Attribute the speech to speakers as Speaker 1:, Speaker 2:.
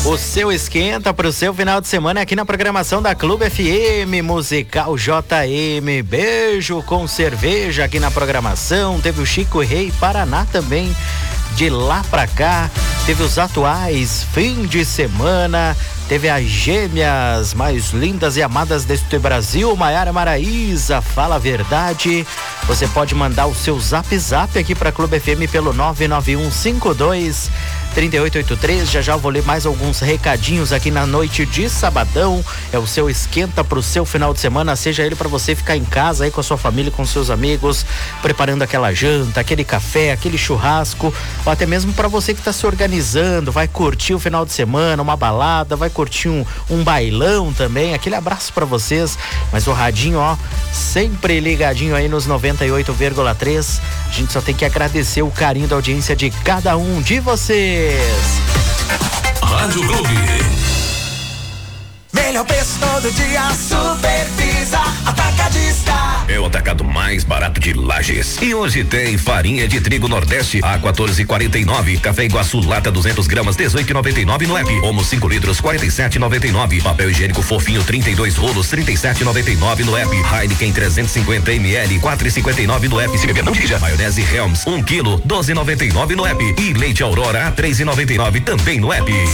Speaker 1: O seu esquenta pro seu final de semana aqui na programação da Clube FM, Musical JM. Beijo com cerveja aqui na programação. Teve o Chico Rei Paraná também, de lá pra cá. Teve os atuais fim de semana. Teve as gêmeas mais lindas e amadas deste Brasil, Maiara Maraíza, fala a verdade. Você pode mandar o seu zap aqui para Clube FM pelo 99152-3883. Já eu vou ler mais alguns recadinhos aqui na noite de sabadão. É o seu esquenta pro seu final de semana, seja ele para você ficar em casa aí com a sua família, com seus amigos, preparando aquela janta, aquele café, aquele churrasco, ou até mesmo para você que está se organizando, vai curtir o final de semana, uma balada, vai curtir um bailão também. Aquele abraço para vocês, mas o radinho, ó, sempre ligadinho aí nos 98,3. A gente só tem que agradecer o carinho da audiência de cada um de vocês.
Speaker 2: Rádio Clube.
Speaker 3: Melhor preço todo dia, Super Pisa Atacadista.
Speaker 2: É o atacado mais barato de Lages. E hoje tem farinha de trigo Nordeste a 14,49. Café Iguaçu lata 200 gramas 18,99 no app. Omo 5 litros 47,99. Papel higiênico fofinho 32 rolos 37,99 no app. Heineken 350 ml 4,59 no app. Se beber não dirija. Maionese Helms 1 quilo 12,99 no app. E leite Aurora a 3,99 também no app.